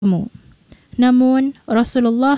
Namun Rasulullah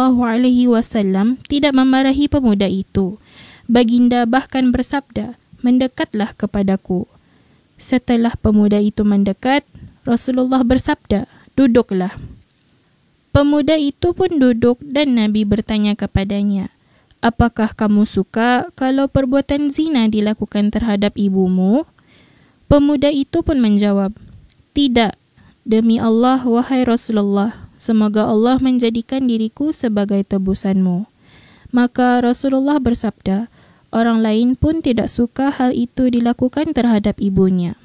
SAW tidak memarahi pemuda itu. Baginda bahkan bersabda, "Mendekatlah kepadaku." Setelah pemuda itu mendekat, Rasulullah bersabda, "Duduklah." Pemuda itu pun duduk dan Nabi bertanya kepadanya, "Apakah kamu suka kalau perbuatan zina dilakukan terhadap ibumu?" Pemuda itu pun menjawab, "Tidak, demi Allah, wahai Rasulullah, semoga Allah menjadikan diriku sebagai tebusanmu." Maka Rasulullah bersabda, orang lain pun tidak suka hal itu dilakukan terhadap ibunya.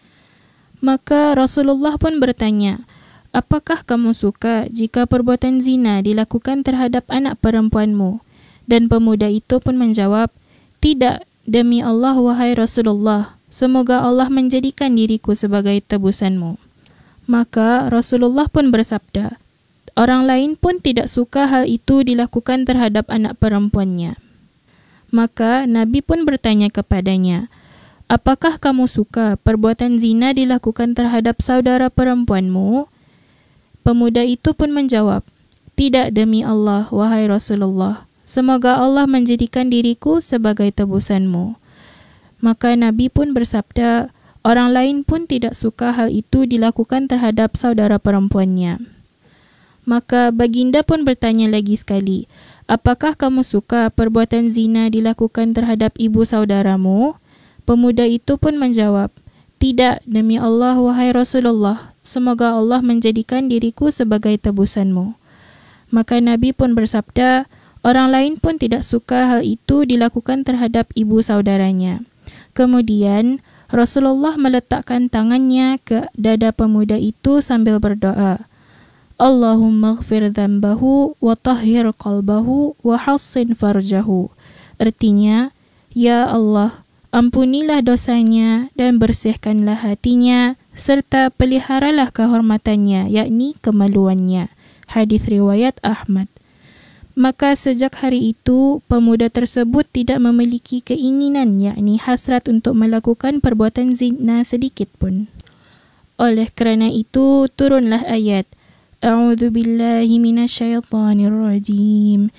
Maka Rasulullah pun bertanya, "Apakah kamu suka jika perbuatan zina dilakukan terhadap anak perempuanmu?" Dan pemuda itu pun menjawab, "Tidak, demi Allah, wahai Rasulullah, semoga Allah menjadikan diriku sebagai tebusanmu." Maka Rasulullah pun bersabda, orang lain pun tidak suka hal itu dilakukan terhadap anak perempuannya. Maka Nabi pun bertanya kepadanya, "Apakah kamu suka perbuatan zina dilakukan terhadap saudara perempuanmu?" Pemuda itu pun menjawab, "Tidak, demi Allah, wahai Rasulullah, semoga Allah menjadikan diriku sebagai tebusanmu." Maka Nabi pun bersabda, orang lain pun tidak suka hal itu dilakukan terhadap saudara perempuannya. Maka baginda pun bertanya lagi sekali, "Apakah kamu suka perbuatan zina dilakukan terhadap ibu saudaramu?" Pemuda itu pun menjawab, "Tidak, demi Allah, wahai Rasulullah, semoga Allah menjadikan diriku sebagai tebusanmu." Maka Nabi pun bersabda, orang lain pun tidak suka hal itu dilakukan terhadap ibu saudaranya. Kemudian Rasulullah meletakkan tangannya ke dada pemuda itu sambil berdoa, "Allahumma ighfir dhanbahu wa tahhir qalbahu wa hassin farjahu." Artinya, "Ya Allah, ampunilah dosanya dan bersihkanlah hatinya serta peliharalah kehormatannya, yakni kemaluannya." Hadis riwayat Ahmad. Maka sejak hari itu, pemuda tersebut tidak memiliki keinginan, yakni hasrat untuk melakukan perbuatan zina sedikit pun. Oleh kerana itu, turunlah ayat, "A'udzu billahi minasyaitonir rajim.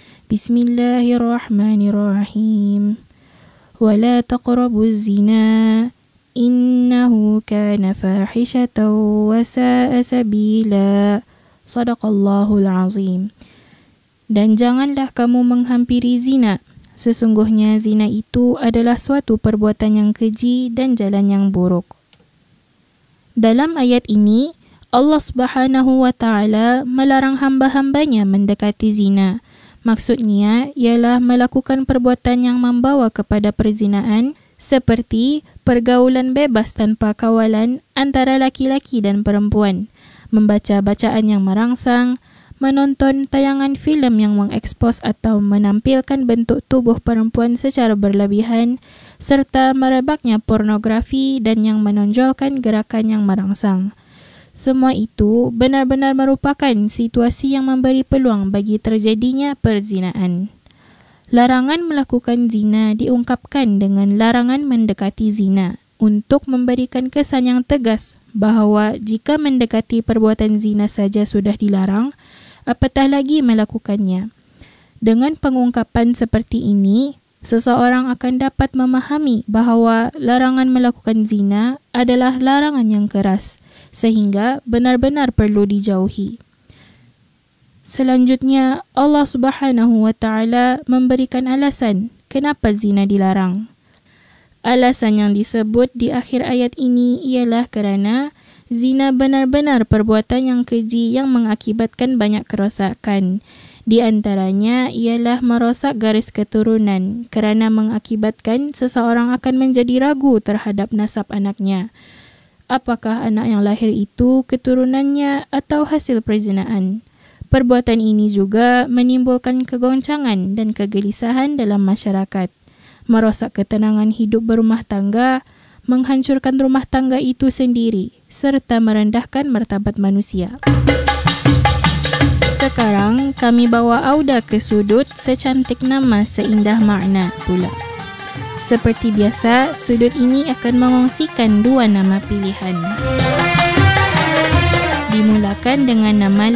Bismillahirrahmanirrahim. Wa la taqrabuz zina. Innahu kana fahishatan wa sa'a sabila." Shadaqallahul azim. Dan janganlah kamu menghampiri zina. Sesungguhnya zina itu adalah suatu perbuatan yang keji dan jalan yang buruk. Dalam ayat ini, Allah Subhanahu wa Ta'ala melarang hamba-hambanya mendekati zina. Maksudnya ialah melakukan perbuatan yang membawa kepada perzinaan seperti pergaulan bebas tanpa kawalan antara laki-laki dan perempuan, membaca bacaan yang merangsang, menonton tayangan filem yang mengekspos atau menampilkan bentuk tubuh perempuan secara berlebihan, serta merebaknya pornografi dan yang menonjolkan gerakan yang merangsang. Semua itu benar-benar merupakan situasi yang memberi peluang bagi terjadinya perzinaan. Larangan melakukan zina diungkapkan dengan larangan mendekati zina untuk memberikan kesan yang tegas bahawa jika mendekati perbuatan zina saja sudah dilarang, apatah lagi melakukannya. Dengan pengungkapan seperti ini, seseorang akan dapat memahami bahawa larangan melakukan zina adalah larangan yang keras, sehingga benar-benar perlu dijauhi. Selanjutnya, Allah Subhanahu wa Ta'ala memberikan alasan kenapa zina dilarang. Alasan yang disebut di akhir ayat ini ialah kerana zina benar-benar perbuatan yang keji yang mengakibatkan banyak kerosakan. Di antaranya ialah merosak garis keturunan kerana mengakibatkan seseorang akan menjadi ragu terhadap nasab anaknya. Apakah anak yang lahir itu keturunannya atau hasil perzinaan? Perbuatan ini juga menimbulkan kegoncangan dan kegelisahan dalam masyarakat, merosak ketenangan hidup berumah tangga, menghancurkan rumah tangga itu sendiri, serta merendahkan martabat manusia. Sekarang kami bawa Auda ke sudut secantik nama seindah makna pula. Seperti biasa, sudut ini akan mengongsikan dua nama pilihan. Dimulakan dengan nama